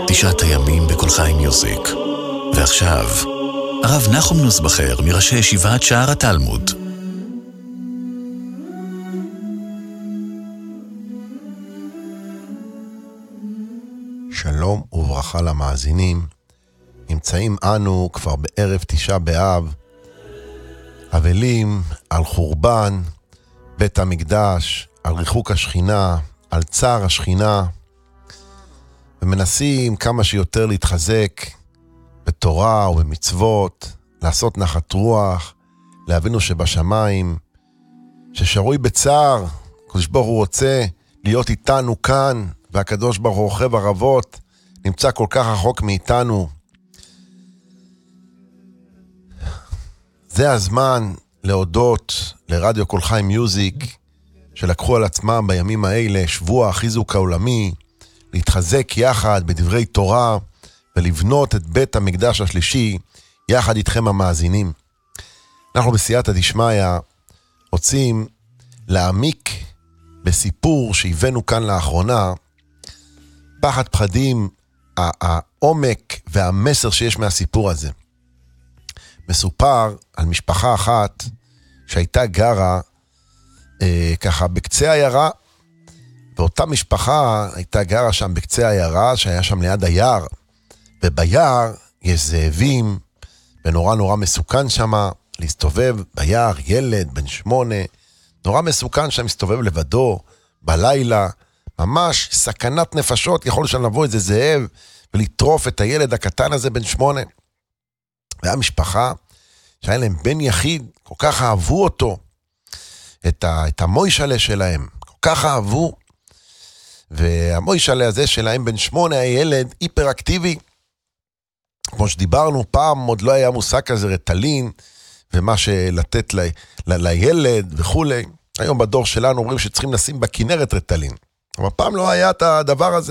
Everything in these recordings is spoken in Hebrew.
תשעת הימים בכל חיים מיוזיק. ועכשיו, הרב נחום נוסבכר מראשי ישיבת שער התלמוד. שלום וברכה למאזינים. נמצאים אנו כבר בערב תשעה באב, אבלים על חורבן בית המקדש, על ריחוק השכינה, על צער השכינה, ומנסים כמה שיותר להתחזק בתורה ובמצוות, לעשות נחת רוח, להבינו שבשמיים, ששרוי בצער, הקדוש ברוך הוא רוצה להיות איתנו כאן, והקדוש ברוך הוא רוכב ערבות, נמצא כל כך רחוק מאיתנו. זה הזמן להודות לרדיו כל חיים מיוזיק, שלקחו על עצמם בימים האלה שבוע החיזוק העולמי, להתחזק יחד בדברי תורה, ולבנות את בית המקדש השלישי, יחד איתכם המאזינים. אנחנו בסייעתא דשמיא רוצים להעמיק בסיפור שהבאנו כאן לאחרונה, פחד פחדים, העומק והמסר שיש מהסיפור הזה. מסופר על משפחה אחת שהייתה גרה ככה בקצה העיירה, ואותה משפחה הייתה גרה שם בקצה העיירה שהיה שם ליד היער, וביער יש זאבים, ונורא נורא מסוכן שם להסתובב ביער, ילד בן 8, נורא מסוכן שם מסתובב לבדו בלילה, ממש סכנת נפשות, יכול שם לבוא איזה זאב ולטרוף את הילד הקטן הזה בן 8. והיה משפחה שהיה להם בן יחיד, כל כך אהבו אותו, את המוישלה שלהם, כל כך אהבו, והמוישלה הזה שלהם בן 8 היה ילד היפראקטיבי, כמו שדיברנו פעם, עוד לא היה מושג כזה רטלין, ומה שלתת לילד וכו'. היום בדור שלנו אומרים שצריכים לשים בכנרת רטלין, אבל פעם לא היה את הדבר הזה.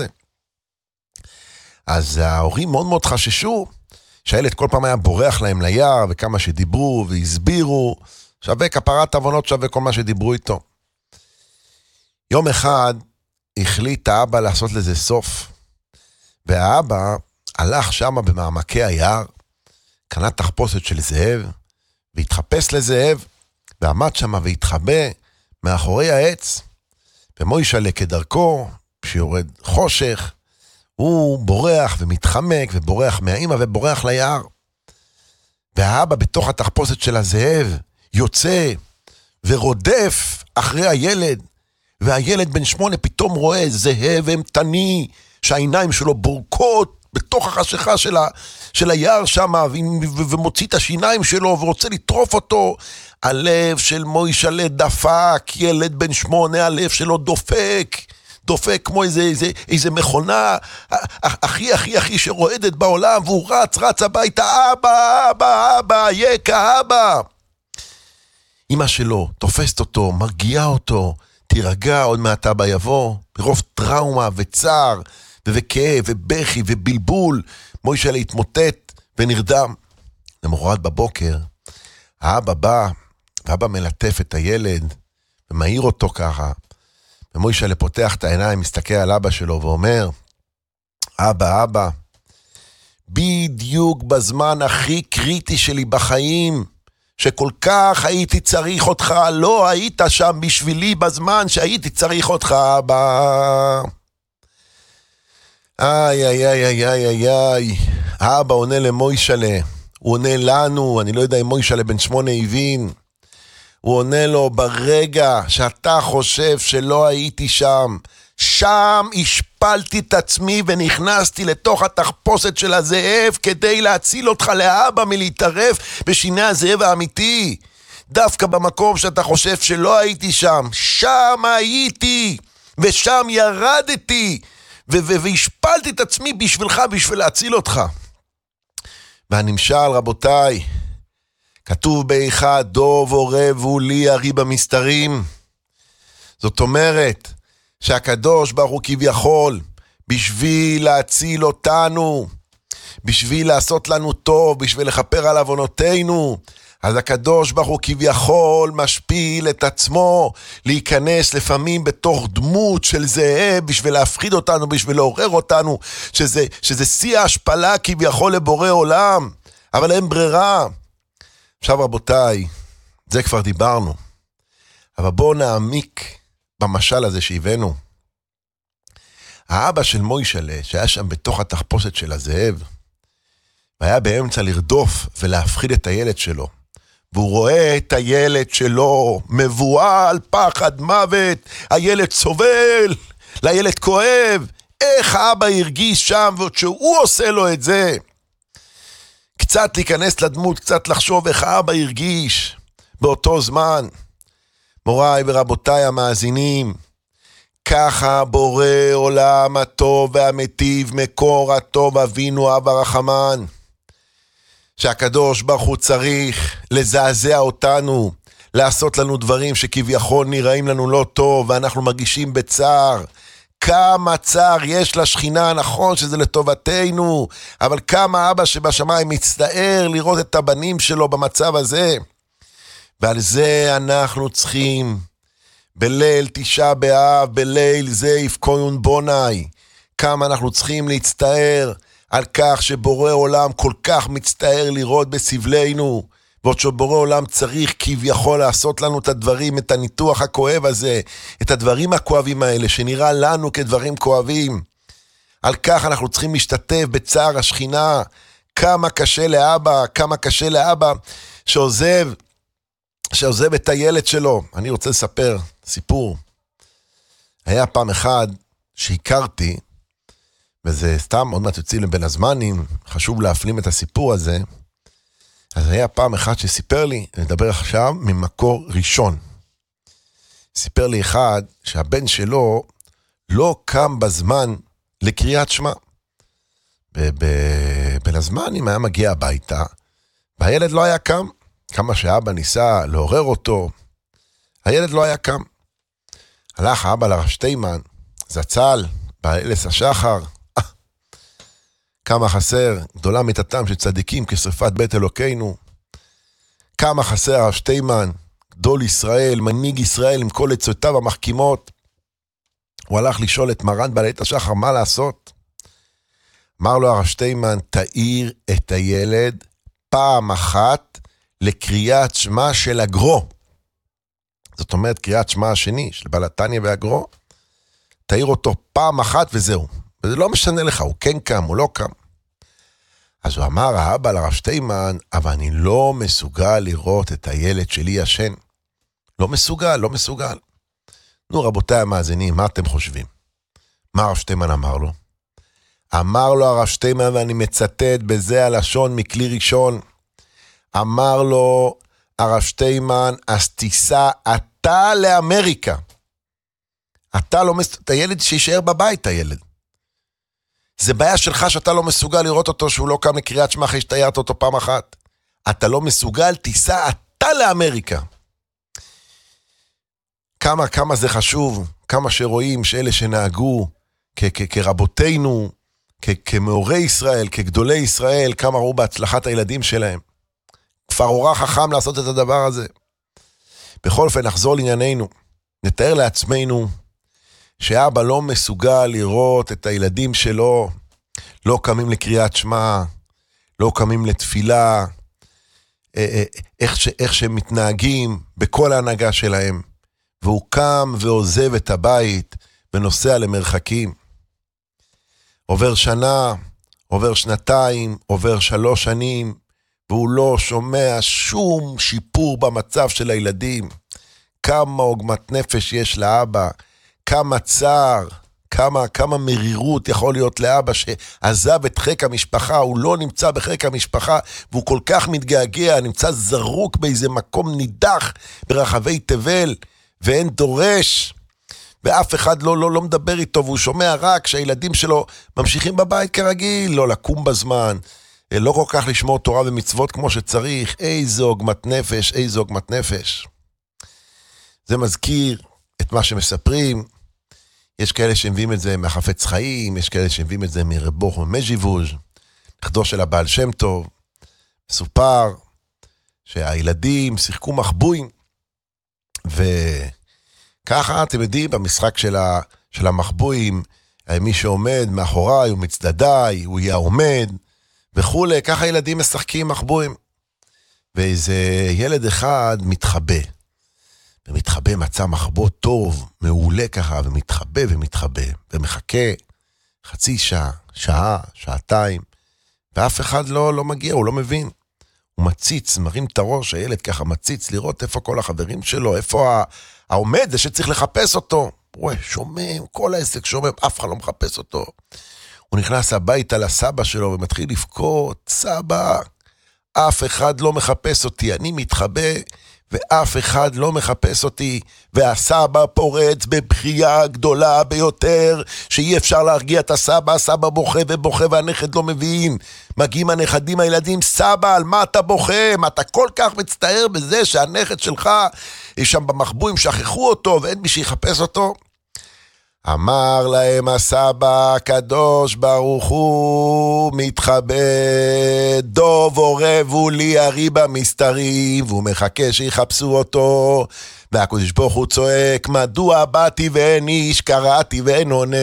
אז ההורים מאוד מאוד חששו, שהילד כל פעם היה בורח להם ליער, וכמה שדיברו והסבירו, שווה כפרת עוונות, שווה כל מה שדיברו איתו. יום אחד החליט האבא לעשות לזה סוף, והאבא הלך שם במעמקי היער, קנה תחפושת של זאב, והתחפש לזאב, ועמד שם והתחבא מאחורי העץ, ומוישלה כדרכו, כשיורד חושך, הוא בורח ומתחמק ובורח מהאמא ובורח ליער. והאבא בתוך התחפושת של הזאב יוצא ורודף אחרי הילד, והילד בן 8 פתאום רואה זאב אמתני, שהעיניים שלו בורקות בתוך החשיכה של היער שם, ומוציא את השיניים שלו ורוצה לטרוף אותו. הלב של מוישלה דפק, ילד בן 8, הלב שלו דופק כמו איזה מכונה, הכי שרועדת בעולם, והוא רץ הביתה, אבא, יקה, אבא. אמא שלו תופסת אותו, מרגיעה אותו, תירגע, עוד מעט אבא יבוא. ברוב טראומה וצער וכאב ובכי ובלבול, מוישלה התמוטט ונרדם. למחרת בבוקר, האבא בא, ואבא מלטף את הילד, ומעיר אותו ככה, ומוישלה פותח את העיניים, מסתכל על אבא שלו ואומר, אבא, בדיוק בזמן הכי קריטי שלי בחיים, שכל כך הייתי צריך אותך, לא היית שם בשבילי בזמן שהייתי צריך אותך, אבא. איי. האבא עונה למוישלה, הוא עונה לנו, אני לא יודע אם מוישלה בן 8 הבין, הוא עונה לו, ברגע שאתה חושב שלא הייתי שם השפלתי את עצמי ונכנסתי לתוך התחפושת של הזאב כדי להציל אותך לאבא מלהתערף בשיני הזאב האמיתי. דווקא במקום שאתה חושב שלא הייתי שם הייתי, ושם ירדתי, והשפלתי את עצמי בשבילך, בשביל להציל אותך. והנמשל, רבותיי, כתוב באחד, דוב עורב ולי ארי במסתרים. זאת אומרת, שהקדוש ברוך הוא כביכול, בשביל להציל אותנו, בשביל לעשות לנו טוב, בשביל לכפר על עוונותינו, אז הקדוש ברוך הוא כביכול משפיל את עצמו להיכנס לפעמים בתוך דמות של זאב בשביל להפחיד אותנו, בשביל לעורר אותנו, שזה שיא ההשפלה כביכול לבורא עולם, אבל אין ברירה. עכשיו רבותיי, זה כבר דיברנו, אבל בואו נעמיק במשל הזה שהבאנו. האבא של מוישלה, שהיה שם בתוך התחפושת של הזאב, והיה באמצע לרדוף ולהפחיד את הילד שלו, והוא רואה את הילד שלו מבועל, פחד מוות, הילד סובל, לילד כואב, איך האבא הרגיש שם, ועוד שהוא עושה לו את זה. קצת להיכנס לדמות, קצת לחשוב איך האבא הרגיש באותו זמן. מוריי ורבותיי המאזינים, ככה בורא עולם הטוב והמטיב, מקור הטוב אבינו אב הרחמן, שהקדוש ברוך הוא צריך לזעזע אותנו, לעשות לנו דברים שכביכול נראים לנו לא טוב, ואנחנו מרגישים בצער. כמה צער יש לשכינה, נכון שזה לטובתנו, אבל כמה אבא שבשמיים מצטער לראות את הבנים שלו במצב הזה. ועל זה אנחנו צריכים בליל תשעה באב, בליל זה יפקויון בוני, כמה אנחנו צריכים להצטער על כך שבורא עולם כל כך מצטער לראות בסבלנו, ועוד שבורא עולם צריך כביכול לעשות לנו את הדברים, את הניתוח הכואב הזה, את הדברים הכואבים האלה, שנראה לנו כדברים כואבים. על כך אנחנו צריכים להשתתף בצער השכינה, כמה קשה לאבא שעוזב את הילד שלו. אני רוצה לספר סיפור. היה פעם אחד שהכרתי, וזה סתם עוד מעט יוצאים לבין הזמנים, חשוב להפנים את הסיפור הזה. אז היה פעם אחד שסיפר לי, אני אדבר עכשיו ממקור ראשון. סיפר לי אחד שהבן שלו לא קם בזמן לקריאת שמע. בין הזמנים היה מגיע הביתה, והילד לא היה קם. כמה שאבא ניסה לעורר אותו, הילד לא היה קם. הלך האבא לרב שטיימן, זצ"ל, באלס השחר, כמה חסר, גדולה מיתתם של צדיקים כשריפת בית אלוקינו, כמה חסר הרב שטיימן, גדול ישראל, מנהיג ישראל עם כל עצותיו המחכימות. הוא הלך לשאול את מרן באלס השחר מה לעשות. אמר לו הרב שטיימן, תאיר את הילד פעם אחת לקריאת שמע של הגרו. זאת אומרת, קריאת שמע השני של בעל התניא והגרו, תאיר אותו פעם אחת וזהו. וזה לא משנה לך, הוא כן קם, הוא לא קם. אז הוא אמר, האבא לרב שטיימן, אבל אני לא מסוגל לראות את הילד שלי ישן. לא מסוגל. נו, רבותיי המאזינים, מה אתם חושבים? מה הרב שטיימן אמר לו? אמר לו הרב שטיימן, ואני מצטט בזה הלשון מכלי ראשון, אמר לו הרב שטיימן, אז תיסע אתה לאמריקה. אתה לא מסוגל, הילד שישאר בבית, הילד. זה בעיה שלך שאתה לא מסוגל לראות אותו, שהוא לא קם לקריאת שמע אחרי שתיירת אותו פעם אחת. אתה לא מסוגל, תיסע אתה לאמריקה. כמה זה חשוב, כמה שרואים שאלה שנהגו כרבותינו, כמאורי ישראל, כגדולי ישראל, כמה ראו בהצלחת הילדים שלהם. כבר הוראה חכם לעשות את הדבר הזה. בכל אופן, נחזור לענייננו. נתאר לעצמנו שאבא לא מסוגל לראות את הילדים שלו, לא קמים לקריאת שמע, לא קמים לתפילה, איך שהם מתנהגים בכל ההנהגה שלהם, והוא קם ועוזב את הבית ונוסע למרחקים. עובר שנה, עובר שנתיים, עובר 3 שנים, והוא לא שומע שום שיפור במצב של הילדים. כמה עוגמת נפש יש לאבא, כמה צער, כמה מרירות יכול להיות לאבא שעזב את חיק המשפחה, הוא לא נמצא בחיק המשפחה, והוא כל כך מתגעגע, נמצא זרוק באיזה מקום נידח ברחבי תבל, ואין דורש, ואף אחד לא מדבר איתו, והוא שומע רק שהילדים שלו ממשיכים בבית כרגיל, לא לקום בזמן, לא כל כך לשמור תורה ומצוות כמו שצריך. איזו עוגמת נפש. זה מזכיר את מה שמספרים. יש כאלה שמביאים את זה מהחפץ חיים, יש כאלה שמביאים את זה מרבוך ומז'יבוז', נכדו של הבעל שם טוב. מסופר שהילדים שיחקו מחבואים, וככה אתם יודעים, במשחק של המחבואים, מי שעומד מאחוריי הוא מצדדיי, הוא יהיה עומד, וכולי, ככה ילדים משחקים מחבואים. ואיזה ילד אחד מתחבא, ומתחבא מצא מחבוא טוב, מעולה ככה, ומתחבא, ומחכה חצי שעה, שעה, שעתיים, ואף אחד לא מגיע, הוא לא מבין. הוא מציץ, מרים את הראש, הילד ככה מציץ, לראות איפה כל החברים שלו, איפה העומד, זה שצריך לחפש אותו. רואה, שומם, כל העסק שומם, אף אחד לא מחפש אותו. הוא נכנס הביתה לסבא שלו ומתחיל לבכות, סבא, אף אחד לא מחפש אותי, אני מתחבא, ואף אחד לא מחפש אותי, והסבא פורץ בבכייה גדולה ביותר, שאי אפשר להרגיע את הסבא, הסבא בוכה ובוכה, והנכד לא מבין. מגיעים הנכדים הילדים, סבא, על מה אתה בוכה? אתה כל כך מצטער בזה שהנכד שלך, יש שם במחבואים, שכחו אותו, ואין מי שיחפש אותו. אמר להם הסבא הקדוש ברוך הוא מתחבא, דוב עורבו לי הריבה מסתרים, והוא מחכה שיחפשו אותו, והקדוש ברוך הוא צועק, מדוע באתי ואין איש, קראתי ואין עונה.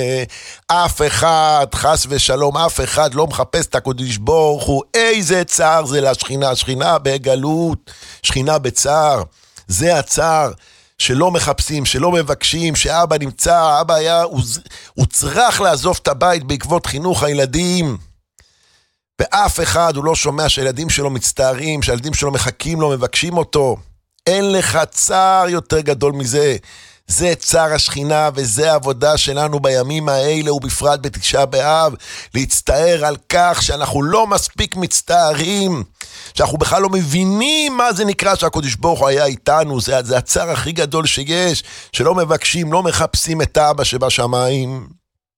אף אחד, חס ושלום, אף אחד לא מחפש את הקדוש ברוך הוא. איזה צער זה לשכינה, שכינה בגלות, שכינה בצער, זה הצער. שלא מחפשים, שלא מבקשים, שאבא נמצא, אבא הוא צריך לעזוב את הבית בעקבות חינוך הילדים, ואף אחד הוא לא שומע שהילדים שלו מצטערים, שהילדים שלו מחכים לו, מבקשים אותו. אין לך צער יותר גדול מזה. זה צער השכינה, וזה העבודה שלנו בימים האלה, ובפרט בתשעה באב, להצטער על כך שאנחנו לא מספיק מצטערים, שאנחנו בכלל לא מבינים מה זה נקרא שהקדוש ברוך הוא היה איתנו. זה הצער הכי גדול שיש, שלא מבקשים, לא מחפשים את האבא שבשמיים.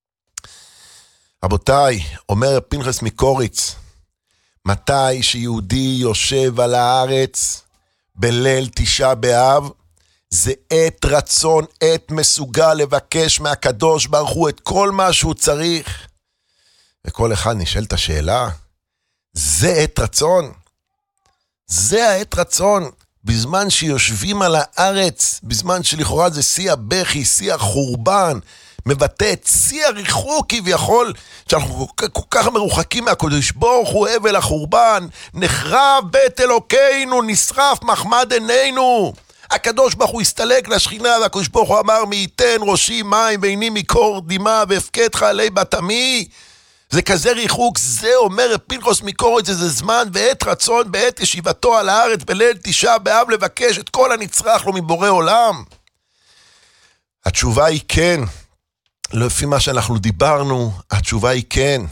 רבותיי, אומר פנחס מקוריץ, מתי שיהודי יושב על הארץ בליל תשעה באב, זה עת רצון, עת מסוגל לבקש מהקדוש ברוך הוא את כל מה שהוא צריך. וכל אחד נשאל את השאלה, זה עת רצון? זה העת רצון, בזמן שיושבים על הארץ, בזמן שלכאורה זה שיא הבכי, שיא החורבן, מבטא את שיא הריחוק כביכול, שאנחנו כל כך מרוחקים מהקדוש ברוך הוא, אבל החורבן, נחרב בית אלוקינו, נשרף מחמד עינינו. הקדוש ברוך הוא הסתלק לשכינה, והקדוש ברוך הוא אמר, מי ייתן ראשי מים ועיני מקור דמעה, והפקדך עלי בתמי. זה כזה ריחוק, זה אומר פנחס מקוריץ, זה זמן ועת רצון בעת ישיבתו על הארץ בליל תשעה באב, לבקש את כל הנצרך לו מבורא עולם. התשובה היא כן. לפי מה שאנחנו דיברנו, התשובה היא כן.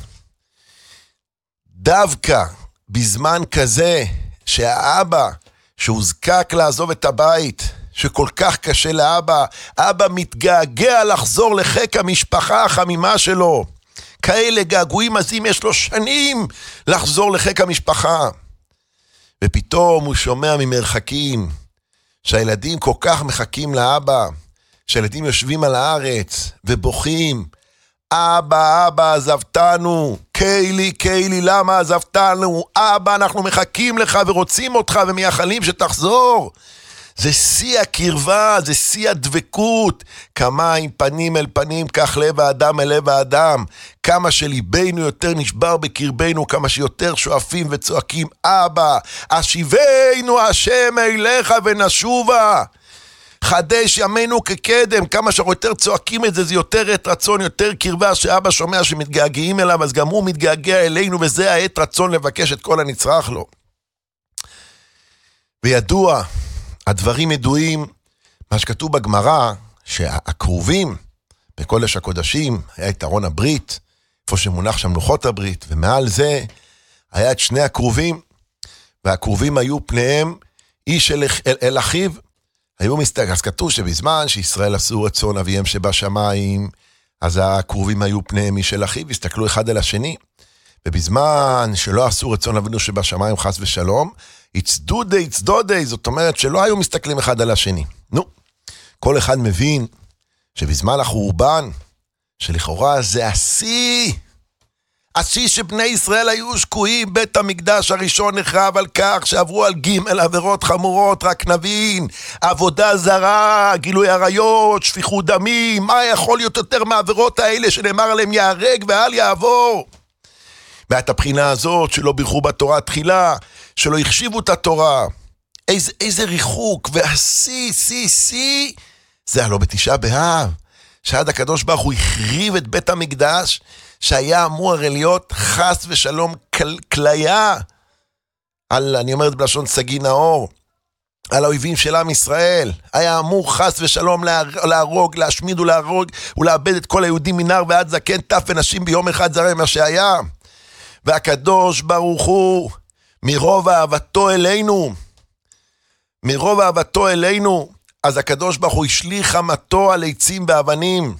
דווקא בזמן כזה שהאבא שהוזקק לעזוב את הבית, שכל כך קשה לאבא, אבא מתגעגע לחזור לחיק המשפחה החמימה שלו, כאלה געגועים עזים יש לו שנים לחזור לחיק המשפחה, ופתאום הוא שומע ממרחקים שהילדים כל כך מחכים לאבא, שהילדים יושבים על הארץ ובוכים, אבא, אבא, עזבתנו, קיילי, קיילי, למה עזבתנו? אבא, אנחנו מחכים לך ורוצים אותך ומייחלים שתחזור. זה שיא הקרבה, זה שיא הדבקות. כמה עם פנים אל פנים, כך לב האדם אל לב האדם. כמה שליבנו יותר נשבר בקרבנו, כמה שיותר שואפים וצועקים, אבא, השיבנו השם אליך ונשובה. חדש ימינו כקדם, כמה שאנחנו יותר צועקים את זה, זה יותר עת רצון, יותר קרבה, שאבא שומע שמתגעגעים אליו, אז גם הוא מתגעגע אלינו, וזה העת רצון לבקש את כל הנצרך לו. וידוע, הדברים ידועים, מה שכתוב בגמרא, שהקרובים בקודש הקודשים, היה את ארון הברית, איפה שמונח שם לוחות הברית, ומעל זה היה את שני הקרובים, והקרובים היו פניהם איש אל אחיו, אז כתוב שבזמן שישראל עשו רצון אביהם שבשמיים, אז הקרובים היו פניהם איש אל אחיו, הסתכלו אחד אל השני, ובזמן שלא עשו רצון אבינו שבשמיים חס ושלום, הצדודי, זאת אומרת שלא היו מסתכלים אחד על השני. נו, כל אחד מבין שבזמן החורבן, שלכאורה זה השיא שבני ישראל היו שקועים, בית המקדש הראשון נחרב על כך שעברו על ג' עבירות חמורות, רק נבין, עבודה זרה, גילוי עריות, שפיכות דמים, מה יכול להיות יותר מהעבירות האלה שנאמר עליהם יהרג ואל יעבור? ואת הבחינה הזאת שלא בירכו בתורה תחילה, שלא החשיבו את התורה, איזה ריחוק, והשיא, זה הלא בתשעה באב, שעד הקדוש ברוך הוא החריב את בית המקדש, שהיה אמור הרי להיות חס ושלום כליה, אני אומר את זה בלשון סגי נאור, על האויבים של עם ישראל, היה אמור חס ושלום להרוג, להשמיד ולהרוג, ולאבד את כל היהודים מנער ועד זקן, טף ונשים ביום אחד, זה הרי מה שהיה. והקדוש ברוך הוא, מרוב אהבתו אלינו, אז הקדוש ברוך הוא השליך חמתו על עצים ואבנים.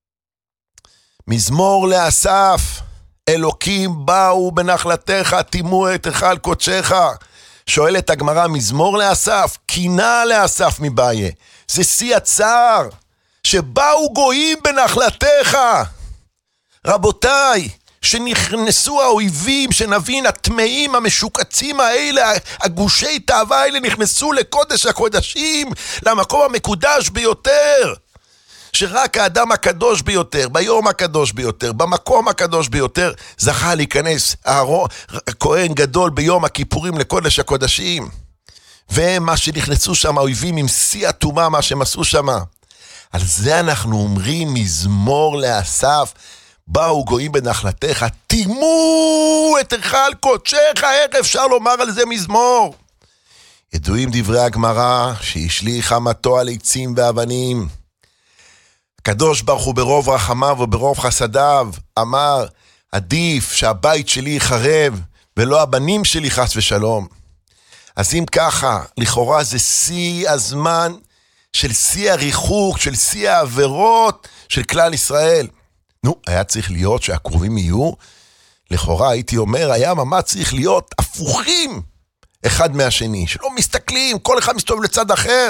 מזמור לאסף, אלוקים באו בנחלתך, תימו את היכל קודשך. שואלת הגמרא, מזמור לאסף, קינה לאסף מבעיה. זה שיא הצער, שבאו גויים בנחלתך. רבותיי, שנכנסו האויבים, שנבין, הטמאים, המשוקצים האלה, הגושי תאווה האלה, נכנסו לקודש הקודשים, למקום המקודש ביותר. שרק האדם הקדוש ביותר, ביום הקדוש ביותר, במקום הקדוש ביותר, זכה להיכנס כהן גדול ביום הכיפורים לקודש הקודשים. ומה שנכנסו שם האויבים עם שיא הטומאה, מה שהם עשו שם. על זה אנחנו אומרים מזמור לאסף, באו גויים בנחלתך, תימו את היכל קודשך, איך אפשר לומר על זה מזמור? ידועים דברי הגמרא, שהשליך חמתו על עצים ואבנים. הקדוש ברוך הוא ברוב רחמיו וברוב חסדיו, אמר, עדיף שהבית שלי יחרב, ולא הבנים שלי חס ושלום. אז אם ככה, לכאורה זה שיא הזמן, של שיא הריחוק, של שיא העבירות, של כלל ישראל. היה צריך להיות שהקרובים יהיו, לכאורה הייתי אומר, היה ממש צריך להיות הפוכים אחד מהשני, שלא מסתכלים, כל אחד מסתובב לצד אחר.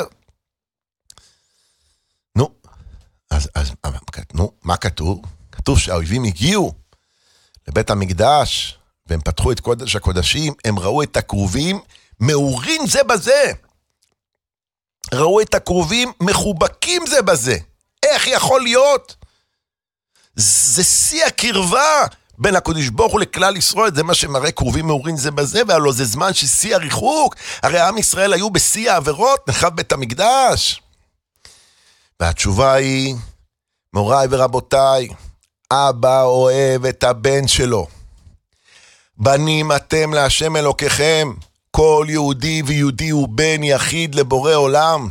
מה כתוב? כתוב שהאויבים הגיעו לבית המקדש, והם פתחו את קודש הקודשים, הם ראו את הקרובים מאורים זה בזה. ראו את הקרובים מחובקים זה בזה. איך יכול להיות? זה שיא הקרבה בין הקדוש ברוך הוא לכלל ישראל, זה מה שמראה קרובים מאורים זה בזה, והלא זה זמן ששיא הריחוק, הרי עם ישראל היו בשיא העבירות, נחרב בית המקדש. והתשובה היא, מוריי ורבותיי, אבא אוהב את הבן שלו. בנים אתם להשם אלוקיכם, כל יהודי ויהודי הוא בן יחיד לבורא עולם.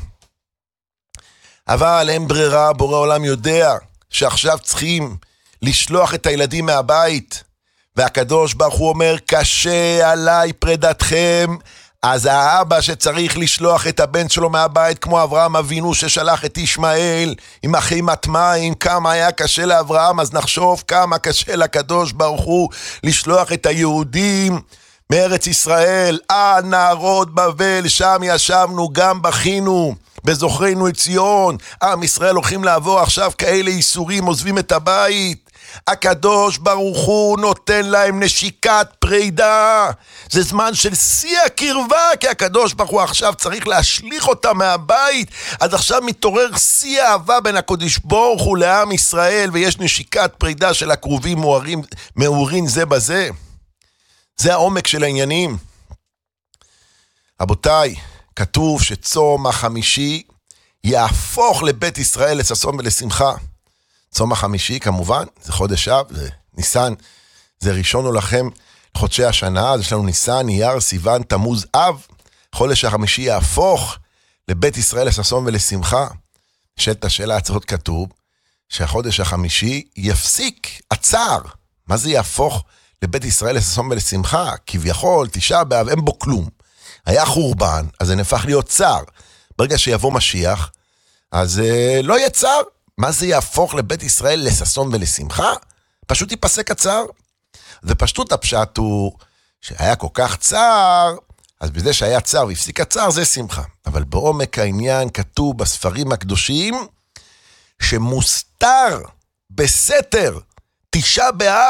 אבל אין ברירה, בורא עולם יודע שעכשיו צריכים לשלוח את הילדים מהבית, והקדוש ברוך הוא אומר, קשה עליי פרדתכם, אז האבא שצריך לשלוח את הבן שלו מהבית, כמו אברהם אבינו ששלח את ישמעאל עם אחימת מים, כמה היה קשה לאברהם, אז נחשוב כמה קשה לקדוש ברוך הוא לשלוח את היהודים מארץ ישראל, נערות בבל, שם ישבנו, גם בכינו, בזוכרנו את ציון, עם ישראל הולכים לעבור עכשיו כאלה איסורים, עוזבים את הבית, הקדוש ברוך הוא נותן להם נשיקת פרידה, זה זמן של שיא הקרבה, כי הקדוש ברוך הוא עכשיו צריך להשליך אותם מהבית, אז עכשיו מתעורר שיא האהבה בין הקדוש ברוך הוא לעם ישראל, ויש נשיקת פרידה של הקרובים מאורים זה בזה. זה העומק של העניינים. רבותיי, כתוב שצום החמישי יהפוך לבית ישראל לששון ולשמחה. צום החמישי כמובן, זה חודש אב, זה ניסן, זה ראשון לכם חודשי השנה, אז יש לנו ניסן, אייר, סיוון, תמוז, אב. חודש החמישי יהפוך לבית ישראל לששון ולשמחה. נשאלת השאלה, הצעות כתוב, שהחודש החמישי יפסיק הצער. מה זה יהפוך לבית ישראל לששון ולשמחה? כביכול, תשעה באב, אין בו כלום. היה חורבן, אז זה נהפך להיות צער. ברגע שיבוא משיח, אז לא יהיה צער. מה זה יהפוך לבית ישראל לששון ולשמחה? פשוט ייפסק הצער. ופשטות הפשט הוא שהיה כל כך צער, אז בזה שהיה צער והפסיק הצער זה שמחה. אבל בעומק העניין כתוב בספרים הקדושים, שמוסתר בסתר תשעה באב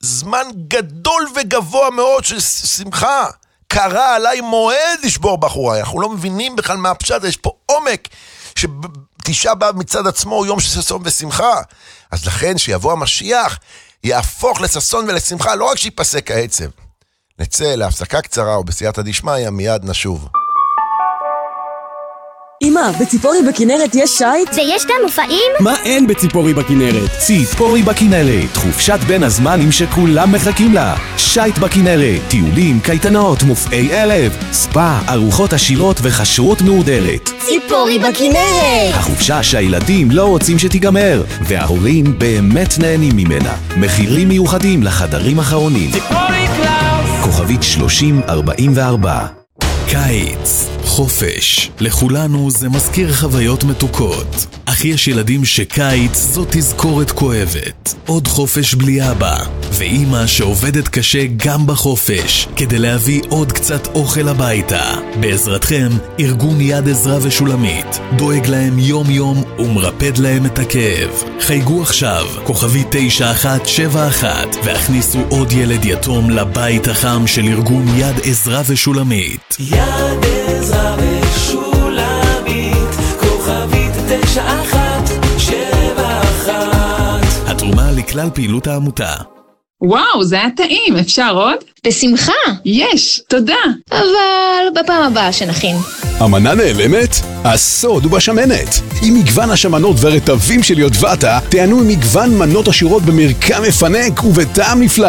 זמן גדול וגבוה מאוד של שמחה. קרא עליי מועד לשבור בחורה. אנחנו לא מבינים בכלל מה הפשט, יש פה עומק, שתשעה באב מצד עצמו הוא יום של ששון ושמחה. אז לכן שיבוא המשיח, יהפוך לששון ולשמחה, לא רק שיפסק העצב. נצא להפסקה קצרה, ובסייעתא דשמיא מיד נשוב. אמא, בציפורי בכנרת יש שייט? ויש גם מופעים? מה אין בציפורי בכנרת? ציפורי בכנרת, חופשת בין הזמנים שכולם מחכים לה. שייט בכנרת, טיולים, קייטנות, מופעי ערב, ספא, ארוחות עשירות וחשרות מהודרת. ציפורי בכנרת! החופשה שהילדים לא רוצים שתיגמר, וההורים באמת נהנים ממנה. מחירים מיוחדים לחדרים אחרונים. ציפורי קלאוס! כוכבית 3044. קיץ, חופש, לכולנו זה מזכיר חוויות מתוקות. אך יש ילדים שקיץ זו תזכורת כואבת. עוד חופש בלי אבא, ואמא שעובדת קשה גם בחופש, כדי להביא עוד קצת אוכל הביתה. בעזרתכם, ארגון יד עזרא ושולמית דואג להם יום יום ומרפד להם את הכאב. חייגו עכשיו, כוכבית 9171, והכניסו עוד ילד יתום לבית החם של ארגון יד עזרא ושולמית. יד עזרא ושולמית, כוכבית 9171. התרומה לכלל פעילות העמותה. וואו, זה היה טעים, אפשר עוד? בשמחה. יש, תודה. אבל בפעם הבאה שנכין. המנה נעלמת? הסוד הוא בשמנת. עם מגוון השמנות ורטבים של יודבטה, תענו עם מגוון מנות עשירות במרקם מפנק ובטעם נפלא.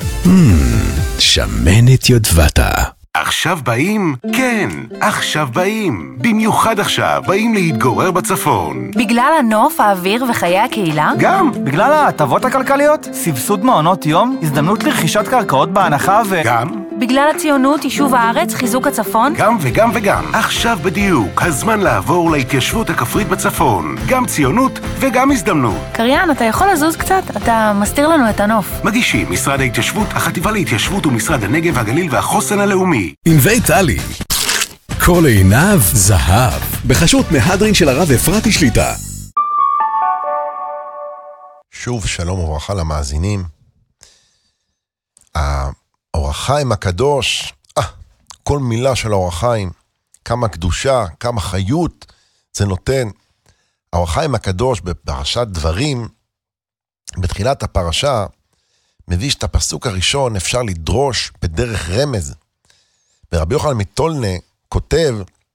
שמנת יודבטה. עכשיו באים? כן, עכשיו באים. במיוחד עכשיו באים להתגורר בצפון. בגלל הנוף, האוויר וחיי הקהילה? גם, בגלל ההטבות הכלכליות, סבסוד מעונות יום, הזדמנות לרכישת קרקעות בהנחה גם? בגלל הציונות, יישוב הארץ, חיזוק הצפון? גם וגם וגם. עכשיו בדיוק, הזמן לעבור להתיישבות הכפרית בצפון. גם ציונות וגם הזדמנות. קריין, אתה יכול לזוז קצת? אתה מסתיר לנו את הנוף. מגישים משרד ההתיישבות, החטיבה להתיישבות ומשרד הנגב, הגליל והחוסן הלאומי. ענבי טלי. כל עיניו זהב. בחשות מהדרין של הרב אפרתי שליטה. שוב שלום וברכה למאזינים. האור החיים הקדוש, כל מילה של האור החיים, כמה קדושה, כמה חיות זה נותן. האור החיים הקדוש בפרשת דברים, בתחילת הפרשה, מביא שאת הפסוק הראשון אפשר לדרוש בדרך רמז. ורבי יוחנן מטולנה כותב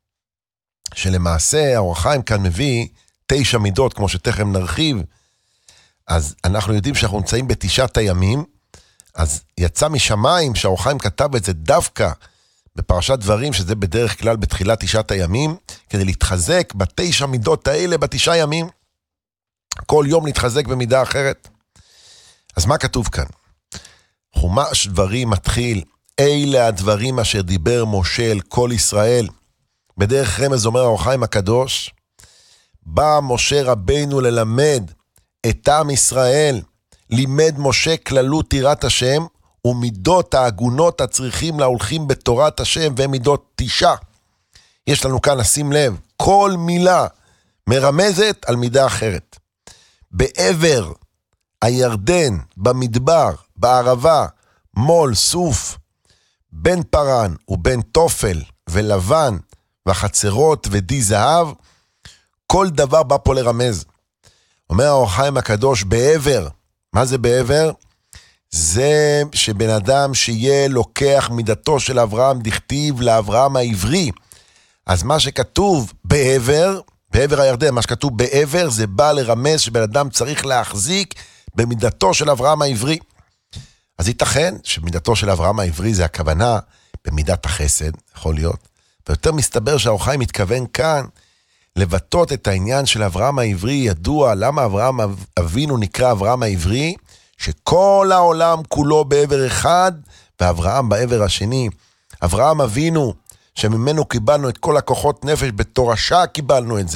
שלמעשה האור החיים כאן מביא 9 מידות, כמו שתכף נרחיב. אז אנחנו יודעים שאנחנו נמצאים בתשעת הימים, אז יצא משמיים שהאור החיים כתב את זה דווקא בפרשת דברים, שזה בדרך כלל בתחילת תשעת הימים, כדי להתחזק ב9 מידות האלה ב9 ימים. כל יום להתחזק במידה אחרת. אז מה כתוב כאן? חומש דברים מתחיל, אלה הדברים אשר דיבר משה אל כל ישראל. בדרך רמז אומר האור החיים הקדוש, בא משה רבינו ללמד את עם ישראל, לימד משה כללות יראת השם, ומידות ההגונות הצריכים להולכים בתורת השם, והם מידות 9. יש לנו כאן, נשים לב, כל מילה מרמזת על מידה אחרת. בעבר הירדן, במדבר, בערבה, מול, סוף, בין פרן ובין תופל ולבן והחצרות ודי זהב, כל דבר בא פה לרמז. אומר האור החיים הקדוש בעבר. מה זה בעבר? זה שבן אדם שיהיה לוקח מידתו של אברהם דכתיב לאברהם העברי. אז מה שכתוב בעבר הירדן, מה שכתוב בעבר זה בא לרמז שבן אדם צריך להחזיק במידתו של אברהם העברי. אז ייתכן שמידתו של אברהם העברי זה הכוונה במידת החסד, יכול להיות. ויותר מסתבר שהאור החיים מתכוון כאן לבטאות את העניין של אברהם העברי. ידוע למה אברהם אבינו נקרא אברהם העברי, שכל העולם כולו בעבר אחד, ואברהם בעבר השני. אברהם אבינו, שממנו קיבלנו את כל הכוחות נפש, בתורשה קיבלנו את זה.